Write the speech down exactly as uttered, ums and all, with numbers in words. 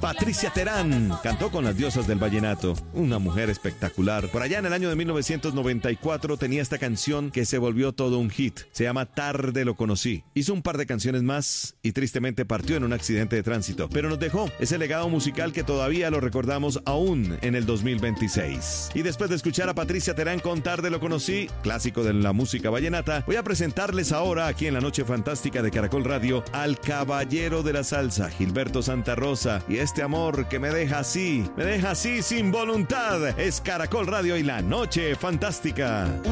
Patricia Terán cantó con las diosas del vallenato, una mujer espectacular. Por allá en el año de mil novecientos noventa y cuatro tenía esta canción que se volvió todo un hit. Se llama Tarde lo conocí. Hizo un par de canciones más y tristemente partió en un accidente de tránsito, pero nos dejó ese legado musical que todavía lo recordamos aún en el dos mil veintiséis. Y después de escuchar a Patricia Terán con Tarde lo conocí, clásico de la música vallenata, voy a presentarles ahora aquí en la Noche Fantástica de Caracol Radio al caballero de la salsa, Gilberto Santa Rosa, y este amor que me deja así, me deja así sin voluntad. Es Caracol Radio y la Noche Fantástica.